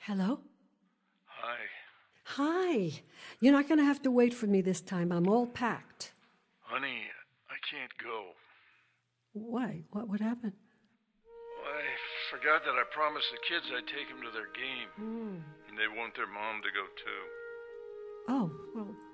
Hello? Hi. Hi. You're not going to have to wait for me this time. I'm all packed. Honey, I can't go. Why? What happened? I forgot that I promised the kids I'd take them to their game. And they want their mom to go too. Oh, well,